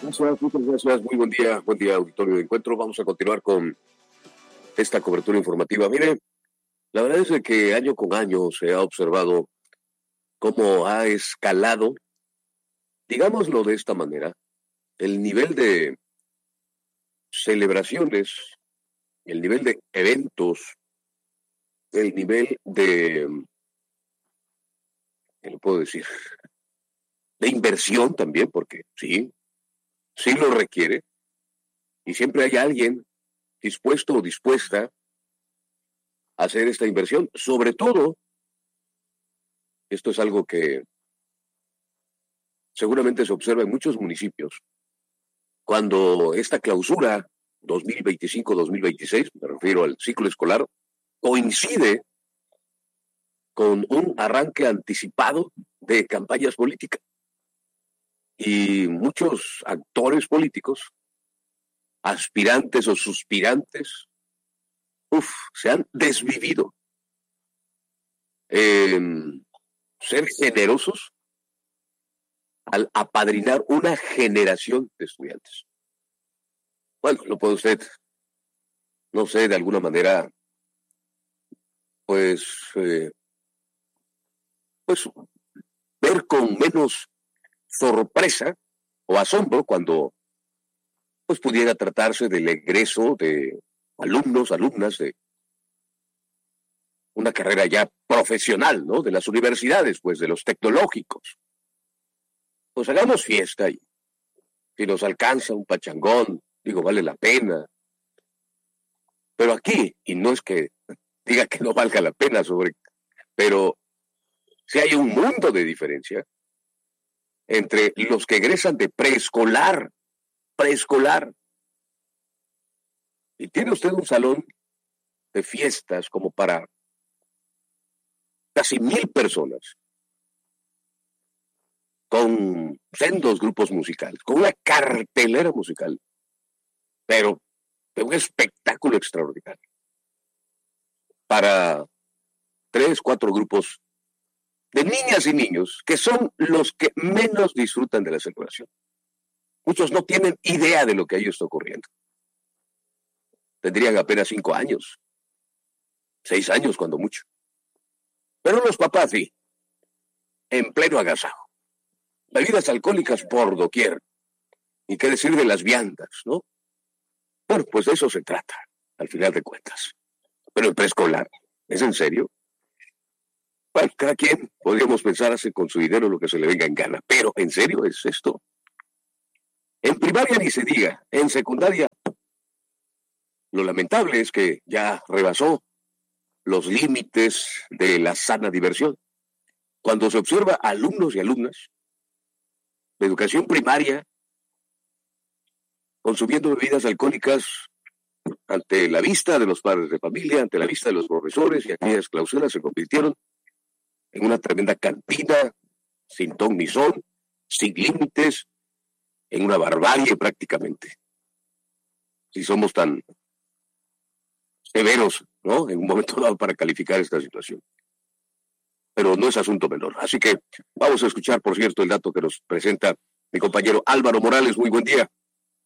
Muchas gracias. Muy buen día, auditorio de Encuentro. Vamos a continuar con esta cobertura informativa. Mire, la verdad es que año con año se ha observado cómo ha escalado, digámoslo de esta manera, el nivel de celebraciones, el nivel de eventos, el nivel de, ¿qué le puedo decir? De inversión también, porque sí lo requiere, y siempre hay alguien dispuesto o dispuesta a hacer esta inversión. Sobre todo, esto es algo que seguramente se observa en muchos municipios, cuando esta clausura 2025-2026, me refiero al ciclo escolar, coincide con un arranque anticipado de campañas políticas. Y muchos actores políticos, aspirantes o suspirantes, se han desvivido en ser generosos al apadrinar una generación de estudiantes. Bueno, lo puede usted, no sé, de alguna manera, pues ver con menos sorpresa o asombro cuando pues pudiera tratarse del egreso de alumnos, alumnas de una carrera ya profesional, ¿no? De las universidades, pues de los tecnológicos. Pues hagamos fiesta y si nos alcanza un pachangón, digo, vale la pena. Pero aquí, y no es que diga que no valga la pena pero si hay un mundo de diferencia entre los que egresan de preescolar, y tiene usted un salón de fiestas como para casi 1,000 personas, con sendos grupos musicales, con una cartelera musical, pero de un espectáculo extraordinario, para 3, 4 grupos de niñas y niños, que son los que menos disfrutan de la celebración. Muchos no tienen idea de lo que ahí está ocurriendo. Tendrían apenas 5 años, 6 años cuando mucho. Pero los papás sí, en pleno agasajo. Bebidas alcohólicas por doquier. Y qué decir de las viandas, ¿no? Bueno, pues de eso se trata, al final de cuentas. Pero el preescolar, ¿es en serio? Bueno, cada quien podríamos pensar hace con su dinero lo que se le venga en gana. Pero, ¿en serio es esto? En primaria ni se diga, en secundaria. Lo lamentable es que ya rebasó los límites de la sana diversión. Cuando se observa a alumnos y alumnas de educación primaria consumiendo bebidas alcohólicas ante la vista de los padres de familia, ante la vista de los profesores, y aquellas clausuras se convirtieron en una tremenda cantina, sin ton ni son, sin límites, en una barbarie prácticamente. Si somos tan severos, ¿no?, en un momento dado para calificar esta situación. Pero no es asunto menor. Así que vamos a escuchar, por cierto, el dato que nos presenta mi compañero Álvaro Morales. Muy buen día.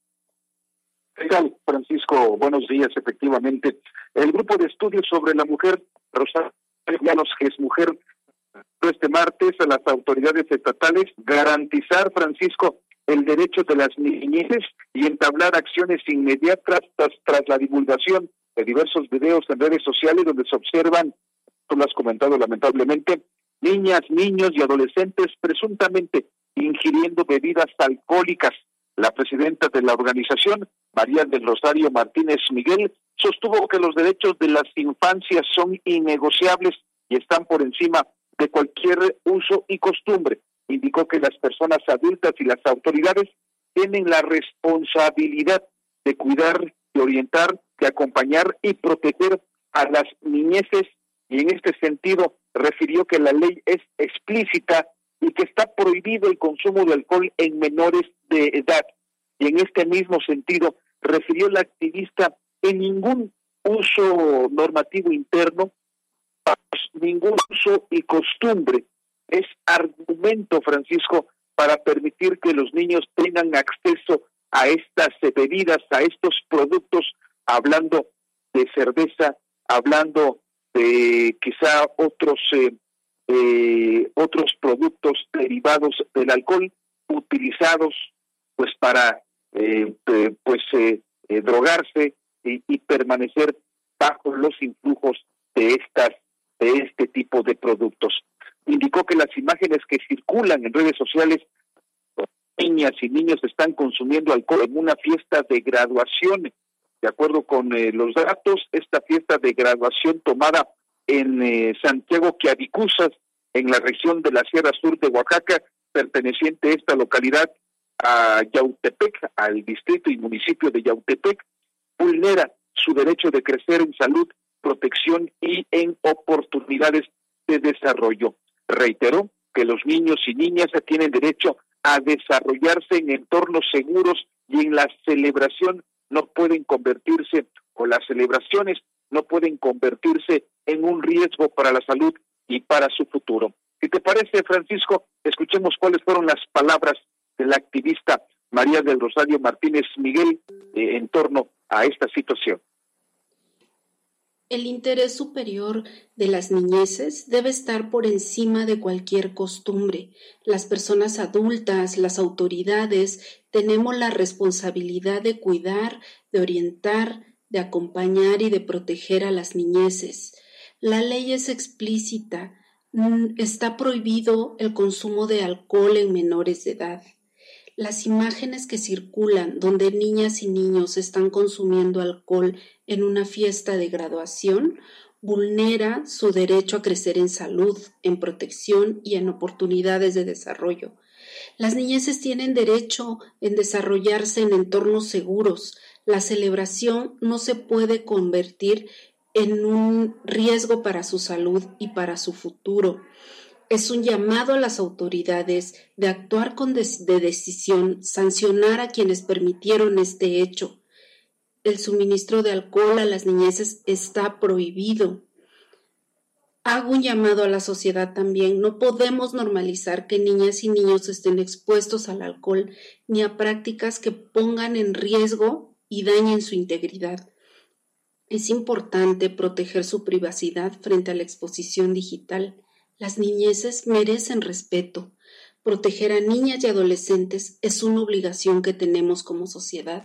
¿Qué tal, Francisco? Buenos días, efectivamente. El grupo de estudios sobre la mujer, Rosario Llanos, que es mujer, este martes a las autoridades estatales garantizar, Francisco, el derecho de las niñeces y entablar acciones inmediatas tras la divulgación de diversos videos en redes sociales donde se observan, tú lo has comentado lamentablemente, niñas, niños y adolescentes presuntamente ingiriendo bebidas alcohólicas. La presidenta de la organización, María del Rosario Martínez Miguel, sostuvo que los derechos de las infancias son innegociables y están por encima de cualquier uso y costumbre. Indicó que las personas adultas y las autoridades tienen la responsabilidad de cuidar, de orientar, de acompañar y proteger a las niñeces, y en este sentido refirió que la ley es explícita y que está prohibido el consumo de alcohol en menores de edad. Y en este mismo sentido refirió la activista que ningún uso normativo interno, ningún uso y costumbre es argumento, Francisco, para permitir que los niños tengan acceso a estas bebidas, a estos productos, hablando de cerveza, hablando de quizá otros productos derivados del alcohol utilizados pues para drogarse y permanecer bajo los influjos de este tipo de productos. Indicó que las imágenes que circulan en redes sociales, niñas y niños están consumiendo alcohol en una fiesta de graduación. De acuerdo con los datos, esta fiesta de graduación tomada en Santiago Quiavicuzas, en la región de la Sierra Sur de Oaxaca, perteneciente a esta localidad a Yautepec, al distrito y municipio de Yautepec, vulnera su derecho de crecer en salud, protección y en oportunidades de desarrollo. Reiteró que los niños y niñas tienen derecho a desarrollarse en entornos seguros y en la celebración no pueden convertirse, o las celebraciones no pueden convertirse en un riesgo para la salud y para su futuro. Si te parece, Francisco, escuchemos cuáles fueron las palabras de la activista María del Rosario Martínez Miguel en torno a esta situación. El interés superior de las niñeces debe estar por encima de cualquier costumbre. Las personas adultas, las autoridades, tenemos la responsabilidad de cuidar, de orientar, de acompañar y de proteger a las niñeces. La ley es explícita. Está prohibido el consumo de alcohol en menores de edad. Las imágenes que circulan donde niñas y niños están consumiendo alcohol en una fiesta de graduación vulnera su derecho a crecer en salud, en protección y en oportunidades de desarrollo. Las niñeces tienen derecho en desarrollarse en entornos seguros. La celebración no se puede convertir en un riesgo para su salud y para su futuro. Es un llamado a las autoridades de actuar con decisión, sancionar a quienes permitieron este hecho. El suministro de alcohol a las niñeces está prohibido. Hago un llamado a la sociedad también. No podemos normalizar que niñas y niños estén expuestos al alcohol ni a prácticas que pongan en riesgo y dañen su integridad. Es importante proteger su privacidad frente a la exposición digital. Las niñeces merecen respeto. Proteger a niñas y adolescentes es una obligación que tenemos como sociedad.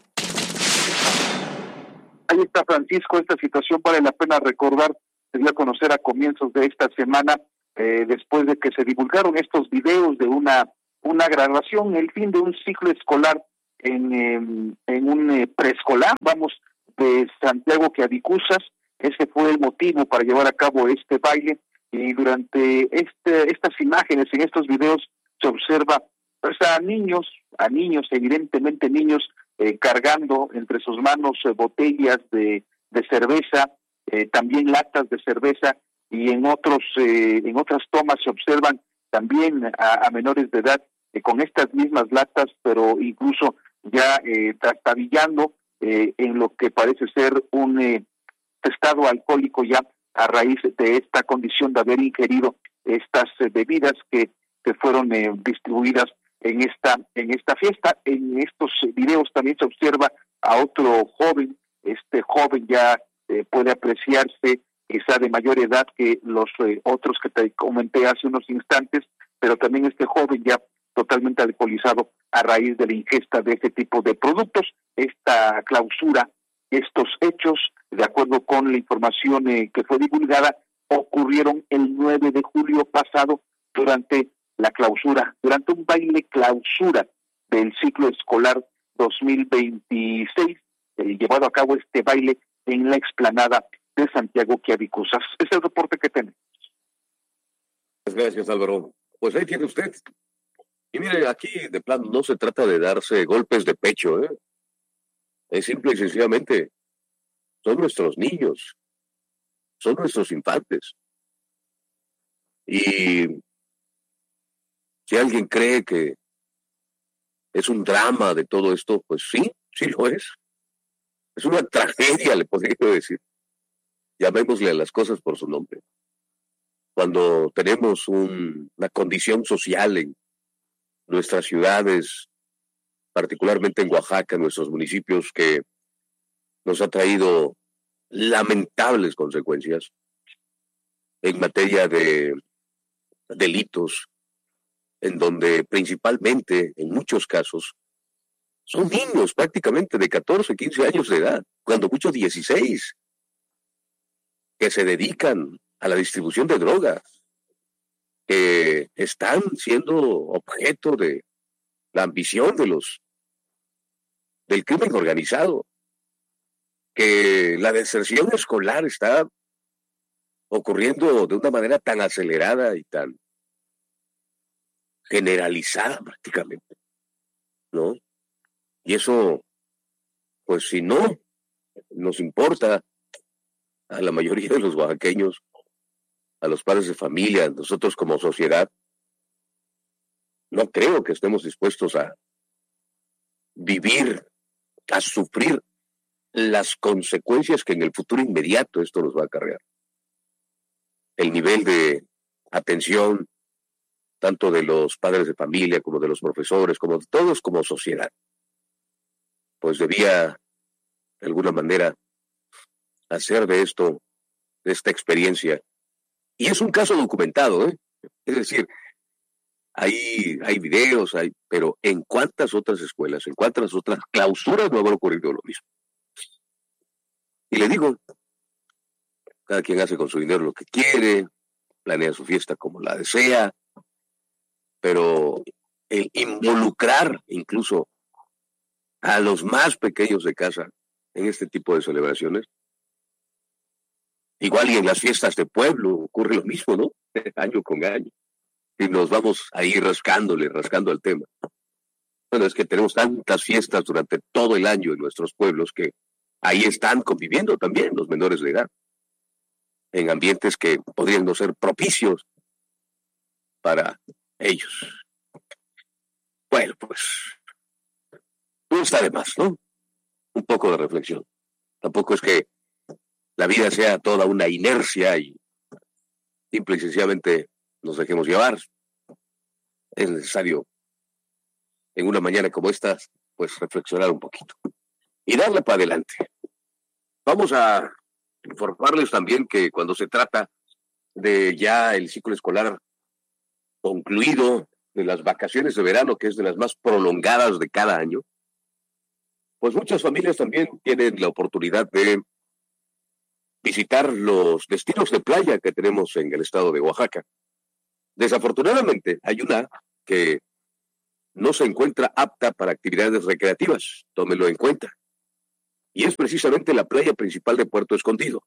Ahí está, Francisco, esta situación vale la pena recordar, se dio a conocer a comienzos de esta semana, después de que se divulgaron estos videos de una graduación, el fin de un ciclo escolar en un preescolar, de Santiago Quiavicuzas. Ese fue el motivo para llevar a cabo este baile. Y durante estas imágenes, en estos videos, se observa pues, a niños, evidentemente niños, cargando entre sus manos botellas de cerveza, también latas de cerveza, y en otras tomas se observan también a menores de edad con estas mismas latas, pero incluso ya trastabillando en lo que parece ser un estado alcohólico ya a raíz de esta condición de haber ingerido estas bebidas que fueron distribuidas en esta fiesta. En estos videos también se observa a otro joven. Este joven ya puede apreciarse quizá de mayor edad que los otros que te comenté hace unos instantes, pero también este joven ya totalmente alcoholizado a raíz de la ingesta de este tipo de productos. Esta clausura, estos hechos, de acuerdo con la información que fue divulgada, ocurrieron el 9 de julio pasado durante la clausura, durante un baile clausura del ciclo escolar 2026, llevado a cabo este baile en la explanada de Santiago Quiavicuzas. Es el reporte que tenemos. Gracias, Álvaro. Pues ahí tiene usted. Y mire, aquí de plano no se trata de darse golpes de pecho, ¿eh? Es simple y sencillamente, son nuestros niños, son nuestros infantes. Y si alguien cree que es un drama de todo esto, pues sí lo es. Es una tragedia, le podría decir. Llamémosle a las cosas por su nombre. Cuando tenemos una condición social en nuestras ciudades, particularmente en Oaxaca, nuestros municipios, que nos ha traído lamentables consecuencias en materia de delitos, en donde principalmente, en muchos casos, son niños prácticamente de 14, 15 años de edad, cuando muchos 16, que se dedican a la distribución de drogas, que están siendo objeto de la ambición del crimen organizado, que la deserción escolar está ocurriendo de una manera tan acelerada y tan generalizada prácticamente, ¿no? Y eso, pues si no nos importa a la mayoría de los oaxaqueños, a los padres de familia, nosotros como sociedad, no creo que estemos dispuestos a vivir, a sufrir las consecuencias que en el futuro inmediato esto nos va a acarrear. El nivel de atención, tanto de los padres de familia como de los profesores, como de todos como sociedad, pues debía, de alguna manera, hacer de esto, de esta experiencia. Y es un caso documentado, ¿eh? Es decir, hay videos, pero ¿en cuántas otras escuelas, en cuántas otras clausuras no habrá ocurrido lo mismo? Y le digo, cada quien hace con su dinero lo que quiere, planea su fiesta como la desea, pero el involucrar incluso a los más pequeños de casa en este tipo de celebraciones, igual y en las fiestas de pueblo ocurre lo mismo, ¿no? Año con año. Y nos vamos ahí rascando el tema. Bueno, es que tenemos tantas fiestas durante todo el año en nuestros pueblos que ahí están conviviendo también los menores de edad, en ambientes que podrían no ser propicios para ellos. Bueno, pues, no está de más, ¿no? Un poco de reflexión. Tampoco es que la vida sea toda una inercia y simple y sencillamente nos dejemos llevar. Es necesario, en una mañana como esta, pues reflexionar un poquito y darle para adelante. Vamos a informarles también que cuando se trata de ya el ciclo escolar concluido, de las vacaciones de verano, que es de las más prolongadas de cada año, pues muchas familias también tienen la oportunidad de visitar los destinos de playa que tenemos en el estado de Oaxaca. Desafortunadamente, hay una que no se encuentra apta para actividades recreativas, tómelo en cuenta, y es precisamente la playa principal de Puerto Escondido,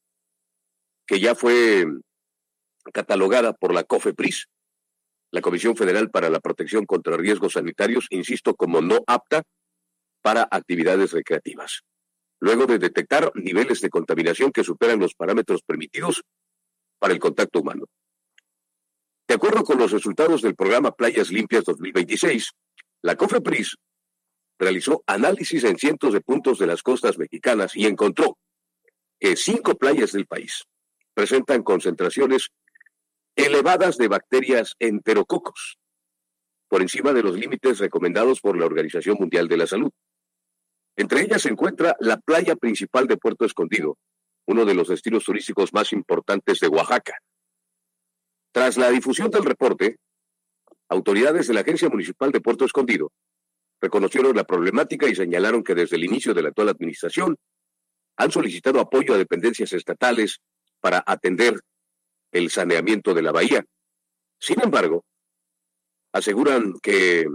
que ya fue catalogada por la COFEPRIS, la Comisión Federal para la Protección contra Riesgos Sanitarios, insisto, como no apta para actividades recreativas, luego de detectar niveles de contaminación que superan los parámetros permitidos para el contacto humano. De acuerdo con los resultados del programa Playas Limpias 2026, la COFEPRIS realizó análisis en cientos de puntos de las costas mexicanas y encontró que 5 playas del país presentan concentraciones elevadas de bacterias enterococos, por encima de los límites recomendados por la Organización Mundial de la Salud. Entre ellas se encuentra la playa principal de Puerto Escondido, uno de los destinos turísticos más importantes de Oaxaca. Tras la difusión del reporte, autoridades de la Agencia Municipal de Puerto Escondido reconocieron la problemática y señalaron que desde el inicio de la actual administración han solicitado apoyo a dependencias estatales para atender el saneamiento de la bahía. Sin embargo, aseguran que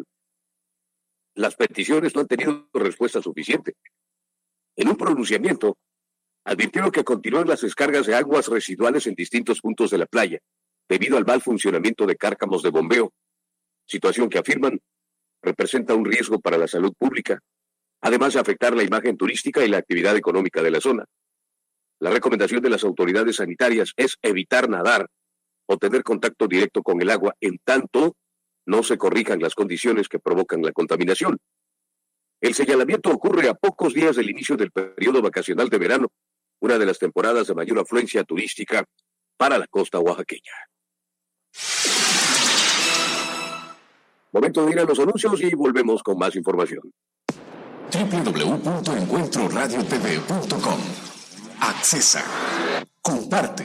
las peticiones no han tenido respuesta suficiente. En un pronunciamiento, advirtieron que continúan las descargas de aguas residuales en distintos puntos de la playa, debido al mal funcionamiento de cárcamos de bombeo, situación que afirman representa un riesgo para la salud pública, además de afectar la imagen turística y la actividad económica de la zona. La recomendación de las autoridades sanitarias es evitar nadar o tener contacto directo con el agua en tanto no se corrijan las condiciones que provocan la contaminación. El señalamiento ocurre a pocos días del inicio del periodo vacacional de verano, una de las temporadas de mayor afluencia turística para la costa oaxaqueña. Momento de ir a los anuncios y volvemos con más información. www.encuentroradiotv.com. Accesa. Comparte.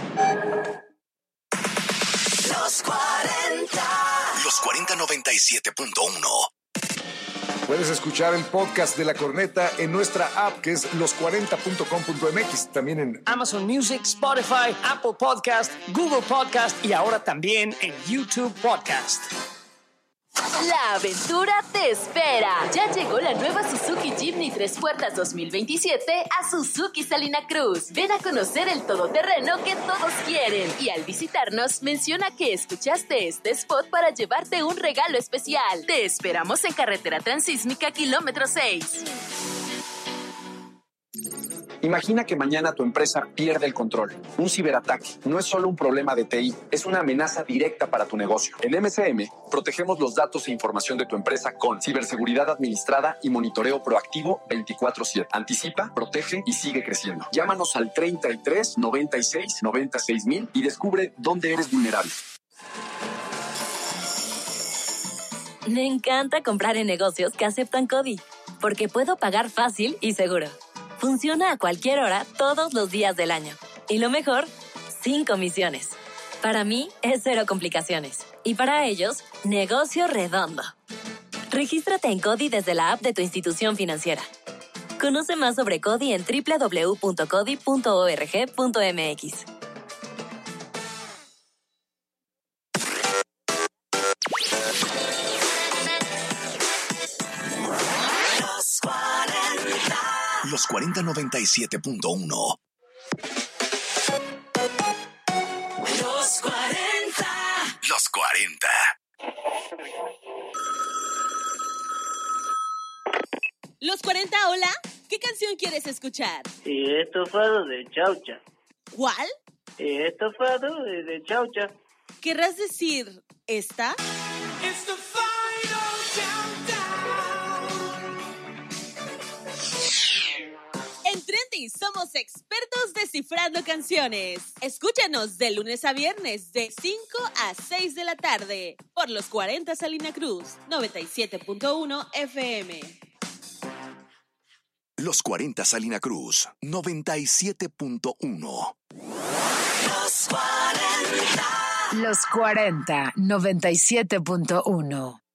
Los 40. Los 4097.1. Puedes escuchar el podcast de La Corneta en nuestra app, que es los40.com.mx. También en Amazon Music, Spotify, Apple Podcast, Google Podcast y ahora también en YouTube Podcast. La aventura te espera. Ya llegó la nueva Suzuki Jimny 3 puertas 2027 a Suzuki Salina Cruz. Ven a conocer el todoterreno que todos quieren. Y al visitarnos, menciona que escuchaste este spot para llevarte un regalo especial. Te esperamos en Carretera Transísmica, kilómetro 6. Imagina que mañana tu empresa pierde el control. Un ciberataque no es solo un problema de TI, es una amenaza directa para tu negocio. En MCM, protegemos los datos e información de tu empresa con ciberseguridad administrada y monitoreo proactivo 24/7. Anticipa, protege y sigue creciendo. Llámanos al 33 96 96 mil y descubre dónde eres vulnerable. Me encanta comprar en negocios que aceptan CODI, porque puedo pagar fácil y seguro. Funciona a cualquier hora, todos los días del año. Y lo mejor, sin comisiones. Para mí, es cero complicaciones. Y para ellos, negocio redondo. Regístrate en CODI desde la app de tu institución financiera. Conoce más sobre CODI en www.codi.org.mx. Los 4097.1. Los 40. Los 40. Los 40, hola. ¿Qué canción quieres escuchar? Estofado de chaucha. ¿Cuál? Estofado de chaucha. ¿Querrás decir esta? En Trendy somos expertos descifrando canciones. Escúchanos de lunes a viernes de 5 a 6 de la tarde por los 40 Salina Cruz, 97.1 FM. Los 40 Salina Cruz, 97.1. Los 40. Los 40, 97.1.